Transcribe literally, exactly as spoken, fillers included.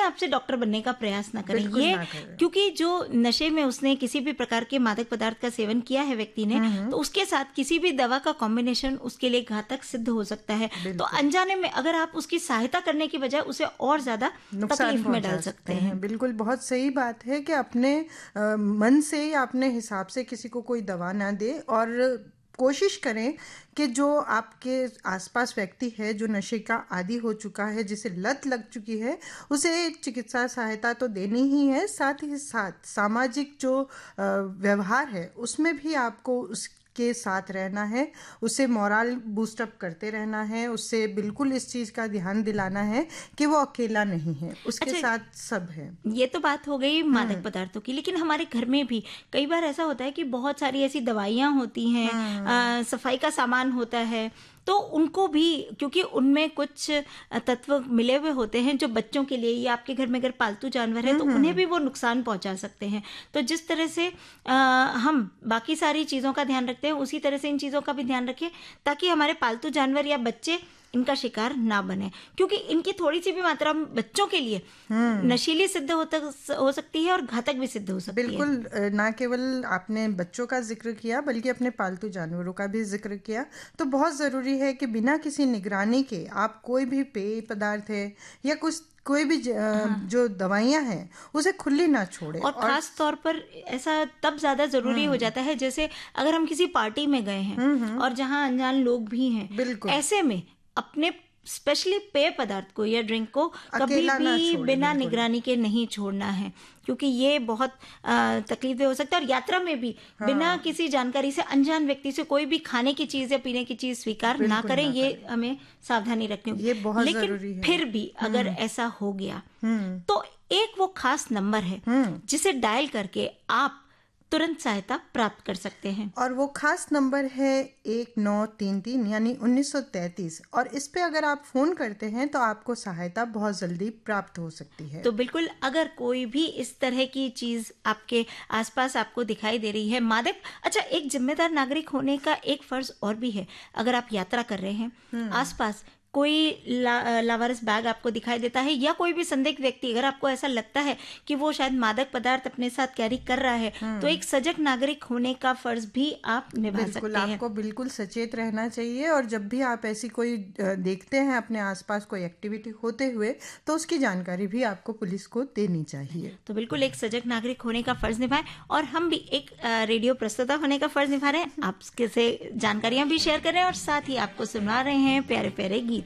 आप से डॉक्टर बनने का प्रयास ना करें। ये क्योंकि जो नशे में उसने किसी भी प्रकार के मादक पदार्थ का सेवन किया है व्यक्ति ने, तो उसके साथ किसी भी दवा का कॉम्बिनेशन उसके लिए घातक सिद्ध हो सकता है। तो अनजाने में अगर आप उसकी सहायता करने की बजाय उसे और ज्यादा तकलीफ में डाल सकते हैं। बिल्कुल, बहुत सही बात है कि अपने आ, मन से या अपने हिसाब से किसी को कोई दवा ना दे, और कोशिश करें कि जो आपके आसपास व्यक्ति है जो नशे का आदी हो चुका है, जिसे लत लग चुकी है, उसे चिकित्सा सहायता तो देनी ही है, साथ ही साथ सामाजिक जो व्यवहार है उसमें भी आपको उस के साथ रहना है, उसे मोरल बूस्टअप करते रहना है, उससे बिल्कुल इस चीज का ध्यान दिलाना है कि वो अकेला नहीं है, उसके अच्छा, साथ सब है। ये तो बात हो गई मादक पदार्थों की, लेकिन हमारे घर में भी कई बार ऐसा होता है कि बहुत सारी ऐसी दवाइयां होती हैं, सफाई का सामान होता है, तो उनको भी, क्योंकि उनमें कुछ तत्व मिले हुए होते हैं जो बच्चों के लिए या आपके घर में अगर पालतू जानवर है तो उन्हें भी वो नुकसान पहुंचा सकते हैं। तो जिस तरह से आ, हम बाकी सारी चीजों का ध्यान रखते हैं, उसी तरह से इन चीजों का भी ध्यान रखें ताकि हमारे पालतू जानवर या बच्चे इनका शिकार ना बने, क्योंकि इनकी थोड़ी सी भी मात्रा बच्चों के लिए नशीली सिद्ध हो सकती है और घातक भी सिद्ध हो सकती है। बिल्कुल, ना केवल आपने बच्चों का जिक्र किया बल्कि अपने पालतू जानवरों का भी जिक्र किया। तो बहुत जरूरी है कि बिना किसी निगरानी के आप कोई भी पेय पदार्थ है या कुछ कोई भी जो दवाइयां हैं उसे खुली ना छोड़े। और, और खास तौर पर ऐसा तब ज्यादा जरूरी हो जाता है जैसे अगर हम किसी पार्टी में गए हैं और जहां अनजान लोग भी हैं, ऐसे में अपने स्पेशली पेय पदार्थ को या ड्रिंक को कभी भी बिना निगरानी के नहीं छोड़ना है, क्योंकि ये बहुत तकलीफ हो सकता है। और यात्रा में भी हाँ। बिना किसी जानकारी से अनजान व्यक्ति से कोई भी खाने की चीज या पीने की चीज स्वीकार ना करें, ये हमें सावधानी रखनी होगी। ये बहुत लेकिन जरूरी है। फिर भी अगर ऐसा हो गया तो एक वो खास नंबर है जिसे डायल करके आप तुरंत सहायता प्राप्त कर सकते हैं, और वो खास नंबर है एक नौ तीन तीन यानी उन्नीस सौ तैंतीस, और इस पे अगर आप फोन करते हैं तो आपको सहायता बहुत जल्दी प्राप्त हो सकती है। तो बिल्कुल, अगर कोई भी इस तरह की चीज आपके आसपास आपको दिखाई दे रही है, मादक, अच्छा, एक जिम्मेदार नागरिक होने का एक फर्ज और भी है। अगर आप यात्रा कर रहे हैं, आसपास कोई ला, लावारिस बैग आपको दिखाई देता है या कोई भी संदिग्ध व्यक्ति, अगर आपको ऐसा लगता है कि वो शायद मादक पदार्थ अपने साथ कैरी कर रहा है, तो एक सजग नागरिक होने का फर्ज भी आप निभा सकते हैं। आपको बिल्कुल सचेत रहना चाहिए, और जब भी आप ऐसी कोई देखते हैं अपने आसपास कोई एक्टिविटी होते हुए, तो उसकी जानकारी भी आपको पुलिस को देनी चाहिए। तो बिल्कुल एक सजग नागरिक होने का फर्ज निभाएं, और हम भी एक रेडियो प्रस्तुता होने का फर्ज निभा रहे हैं। आपसे जानकारियां भी शेयर कर रहे हैं और साथ ही आपको सुना रहे हैं प्यारे प्यारे गीत।